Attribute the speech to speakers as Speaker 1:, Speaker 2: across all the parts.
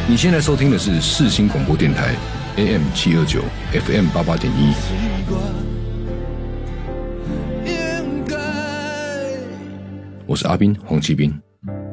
Speaker 1: 你现在收听的是世新广播电台 AM 729 FM 88.1。我是阿斌黄启斌。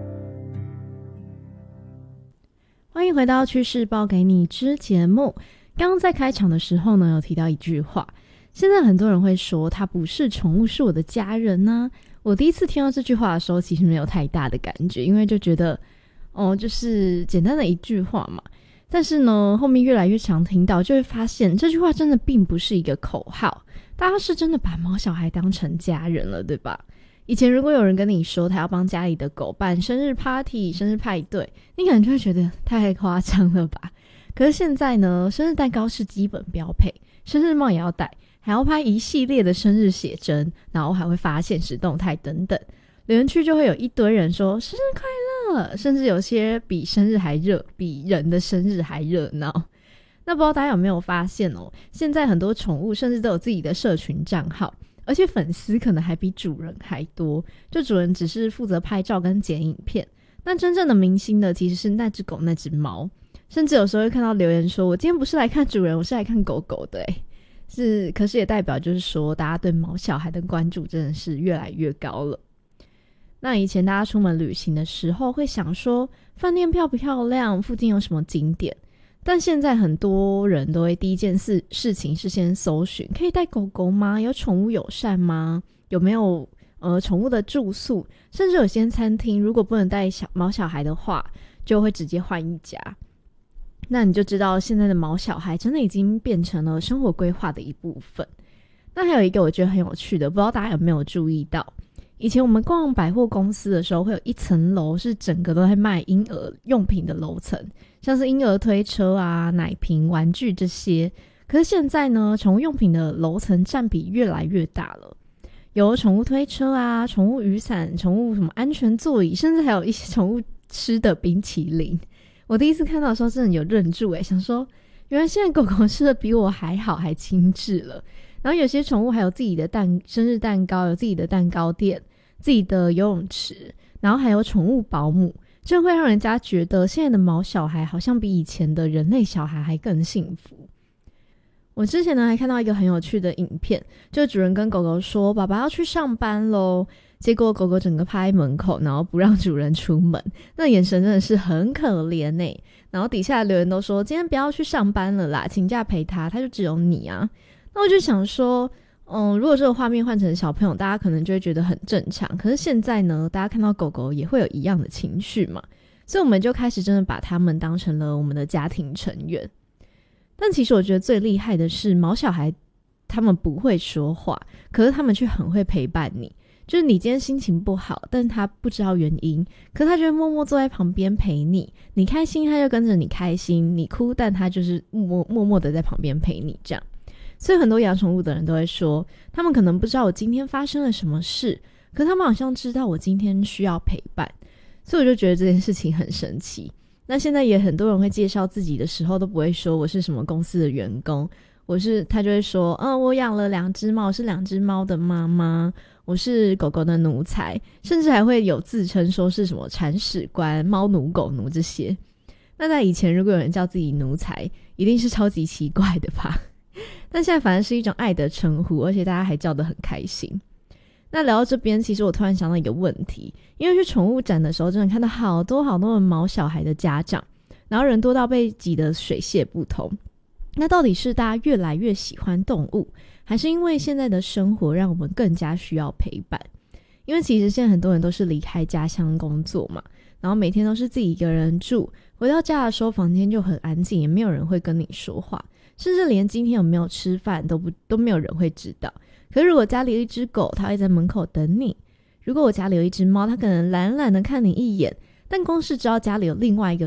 Speaker 2: 欢迎回到趋势报给你之节目。刚刚在开场的时候呢，有提到一句话，现在很多人会说他不是宠物，是我的家人啊。我第一次听到这句话的时候，其实没有太大的感觉，因为就觉得就是简单的一句话嘛。但是呢，后面越来越常听到，就会发现这句话真的并不是一个口号，大家是真的把毛小孩当成家人了，对吧？以前如果有人跟你说他要帮家里的狗办生日 party 生日派对，你可能就会觉得太夸张了吧。可是现在呢，生日蛋糕是基本标配，生日帽也要戴，还要拍一系列的生日写真，然后还会发限时动态等等，留言区就会有一堆人说生日快乐，甚至有些比生日还热，比人的生日还热闹。那不知道大家有没有发现现在很多宠物甚至都有自己的社群账号，而且粉丝可能还比主人还多，就主人只是负责拍照跟剪影片，那真正的明星呢，其实是那只狗那只猫。甚至有时候会看到留言说，我今天不是来看主人，我是来看狗狗的可是也代表就是说大家对毛小孩的关注真的是越来越高了。那以前大家出门旅行的时候会想说饭店漂不漂亮，附近有什么景点，但现在很多人都会第一件事情是先搜寻可以带狗狗吗，有宠物友善吗，有没有宠物的住宿，甚至有些餐厅如果不能带毛小孩的话，就会直接换一家。那你就知道现在的毛小孩真的已经变成了生活规划的一部分。那还有一个我觉得很有趣的，不知道大家有没有注意到，以前我们逛百货公司的时候会有一层楼是整个都在卖婴儿用品的楼层，像是婴儿推车啊、奶瓶、玩具这些。可是现在呢，宠物用品的楼层占比越来越大了，有宠物推车啊、宠物雨伞、宠物什么安全座椅，甚至还有一些宠物吃的冰淇淋。我第一次看到的时候真的有愣住想说原来现在狗狗吃的比我还好，还精致了。然后有些宠物还有自己的生日蛋糕，有自己的蛋糕店，自己的游泳池，然后还有宠物保姆，这会让人家觉得现在的毛小孩好像比以前的人类小孩还更幸福。我之前呢还看到一个很有趣的影片，就是主人跟狗狗说爸爸要去上班咯，结果狗狗整个趴在门口，然后不让主人出门，那眼神真的是很可怜然后底下的留言都说今天不要去上班了啦，请假陪他就只有你啊。那我就想说如果这个画面换成小朋友，大家可能就会觉得很正常，可是现在呢，大家看到狗狗也会有一样的情绪嘛，所以我们就开始真的把他们当成了我们的家庭成员。但其实我觉得最厉害的是毛小孩他们不会说话，可是他们却很会陪伴你，就是你今天心情不好，但是他不知道原因，可是他就会默默坐在旁边陪你，你开心他就跟着你开心，你哭但他就是默默的在旁边陪你这样。所以很多养宠物的人都会说，他们可能不知道我今天发生了什么事，可是他们好像知道我今天需要陪伴，所以我就觉得这件事情很神奇。那现在也很多人会介绍自己的时候都不会说我是什么公司的员工，他就会说我养了2只猫，我是2只猫的妈妈，我是狗狗的奴才，甚至还会有自称说是什么铲屎官、猫奴、狗奴这些。那在以前如果有人叫自己奴才，一定是超级奇怪的吧。但现在反而是一种爱的称呼，而且大家还叫得很开心。那聊到这边，其实我突然想到一个问题，因为去宠物展的时候真的看到好多好多的毛小孩的家长，然后人多到被挤得水泄不通。那到底是大家越来越喜欢动物，还是因为现在的生活让我们更加需要陪伴？因为其实现在很多人都是离开家乡工作嘛，然后每天都是自己一个人住，回到家的时候房间就很安静，也没有人会跟你说话，甚至连今天有没有吃饭都没有人会知道。可是如果家里有一只狗，它会在门口等你；如果我家里有一只猫，它可能懒懒的看你一眼，但光是知道家里有另外一个